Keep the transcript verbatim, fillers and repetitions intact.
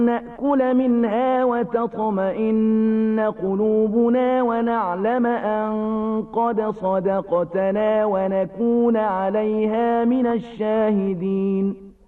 نأكل منها وتطمئن قلوبنا ونعلم أن قد صدقتنا ونكون عليها من الشاهدين